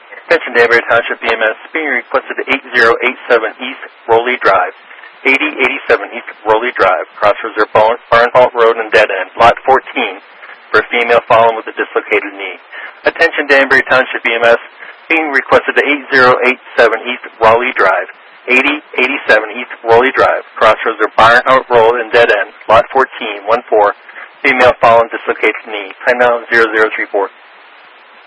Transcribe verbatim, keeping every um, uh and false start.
Attention Danbury Township B M S, being requested to eighty eighty-seven East Rowley Drive, eighty eighty-seven East Rowley Drive, crossroads of Barnholt Road and Dead End, Lot fourteen, for a female following with a dislocated knee. Attention Danbury Township B M S, being requested to eighty eighty-seven East Rowley Drive, eighty eighty-seven East Rowley Drive, crossroads of Barnholt Road and Dead End, Lot fourteen, one four, female following dislocated knee. Time now zero zero three four.